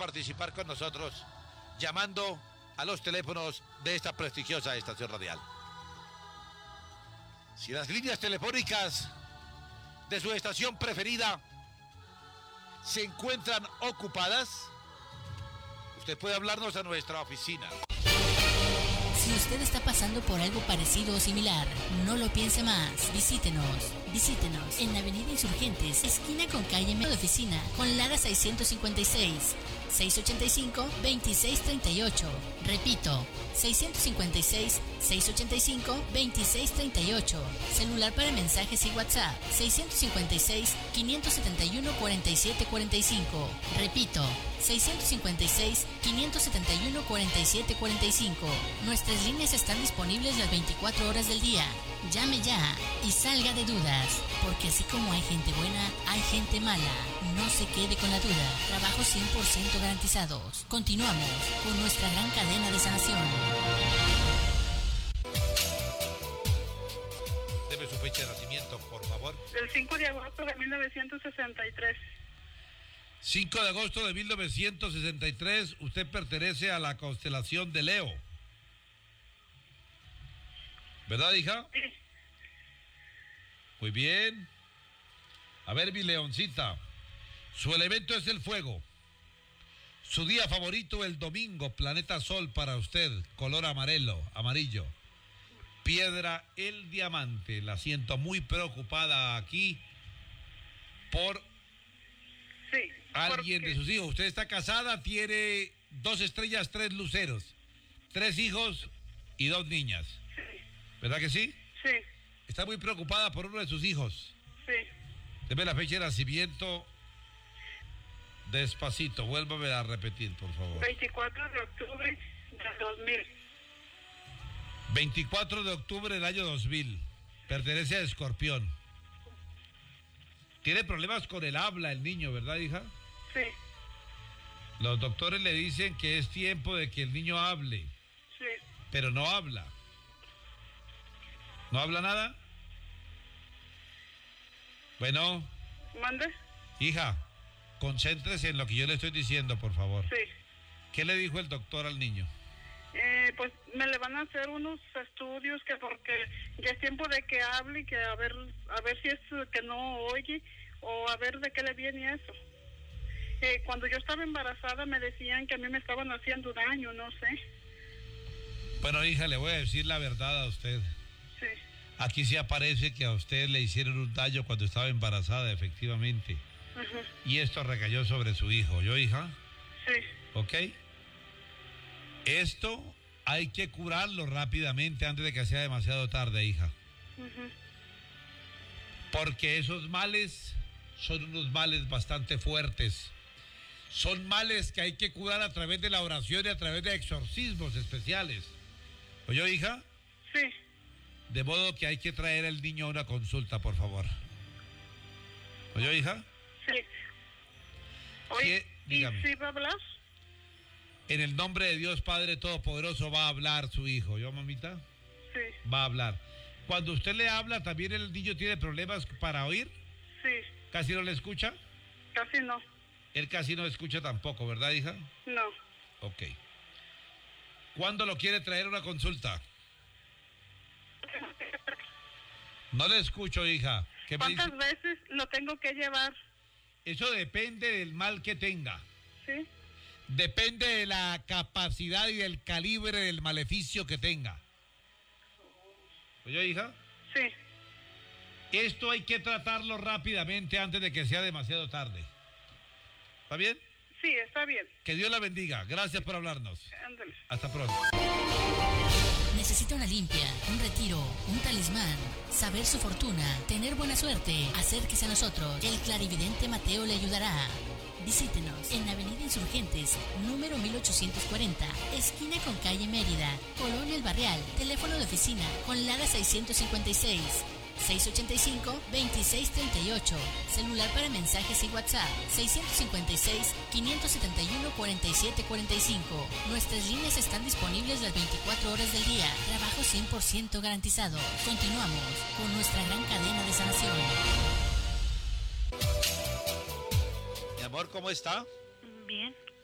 participar con nosotros llamando a los teléfonos de esta prestigiosa estación radial. Si las líneas telefónicas de su estación preferida se encuentran ocupadas, usted puede hablarnos a nuestra oficina. Si usted está pasando por algo parecido o similar, no lo piense más. Visítenos en Avenida Insurgentes, esquina con calle de oficina, con Lara 656, 685-2638. Repito, 656-685-2638. Celular para mensajes y WhatsApp, 656-571-4745. Repito, 656-571-4745. Nuestras líneas están disponibles las 24 horas del día. Llame ya y salga de dudas, porque así como hay gente buena, hay gente mala. No se quede con la duda. Trabajos 100% garantizados. Continuamos con nuestra gran cadena de sanación. Debe su fecha de nacimiento, por favor. El 5 de agosto de 1963. 5 de agosto de 1963, usted pertenece a la constelación de Leo. ¿Verdad, hija? Sí. Muy bien. A ver, mi leoncita. Su elemento es el fuego. Su día favorito, el domingo, planeta Sol para usted, color amarillo. Piedra, el diamante. La siento muy preocupada aquí por Sí. alguien de sus hijos. Usted está casada, tiene 2 estrellas, 3 luceros, 3 hijos y 2 niñas. Sí. ¿Verdad que sí? Sí. Está muy preocupada por uno de sus hijos. Sí. Deme la fecha de nacimiento. Despacito, vuélvame a repetir, por favor. 24 de octubre del 2000. 24 de octubre del año 2000. Pertenece a Escorpión. Tiene problemas con el habla el niño, ¿verdad, hija? Sí. Los doctores le dicen que es tiempo de que el niño hable, Sí. pero no habla. ¿No habla nada? Bueno, ¿Mande? hija, concéntrese en lo que yo le estoy diciendo, por favor. Sí. ¿Qué le dijo el doctor al niño? Pues me le van a hacer unos estudios que porque ya es tiempo de que hable y que a ver si es que no oye o a ver de qué le viene eso. Cuando yo estaba embarazada me decían que a mí me estaban haciendo daño, no sé. Bueno, hija, le voy a decir la verdad a usted. Sí. Aquí sí aparece que a usted le hicieron un daño cuando estaba embarazada, efectivamente. Ajá. Y esto recayó sobre su hijo. ¿Yo, hija? Sí. ¿Ok? Esto hay que curarlo rápidamente antes de que sea demasiado tarde, hija. Ajá. Porque esos males son unos males bastante fuertes. Son males que hay que curar a través de la oración y a través de exorcismos especiales. ¿Oyó, hija? Sí. De modo que hay que traer al niño a una consulta, por favor. ¿Oyó, hija? Sí. Oye, Dígame. ¿y sí va a hablar? En el nombre de Dios Padre Todopoderoso va a hablar su hijo. ¿Yo, mamita? Sí. Va a hablar. Cuando usted le habla, ¿también el niño tiene problemas para oír? Sí. ¿Casi no le escucha? Casi no. Él casi no escucha tampoco, ¿verdad, hija? No. Ok. ¿Cuándo lo quiere traer a una consulta? No le escucho, hija. ¿Qué me dice? ¿Cuántas veces lo tengo que llevar? Eso depende del mal que tenga. Sí. Depende de la capacidad y del calibre del maleficio que tenga. ¿Oye, hija? Sí. Esto hay que tratarlo rápidamente antes de que sea demasiado tarde. ¿Está bien? Sí, está bien. Que Dios la bendiga. Gracias por hablarnos. Ándale. Hasta pronto. Necesita una limpia, un retiro, un talismán, saber su fortuna, tener buena suerte. Acérquese a nosotros. El clarividente Mateo le ayudará. Visítenos en Avenida Insurgentes, número 1840, esquina con calle Mérida, Colonia El Barrial. Teléfono de oficina con Lara 656. 685-2638. Celular para mensajes y WhatsApp 656-571-4745. Nuestras líneas están disponibles las 24 horas del día. Trabajo 100% garantizado. Continuamos con nuestra gran cadena de sanación. Mi amor, ¿cómo está? Bien.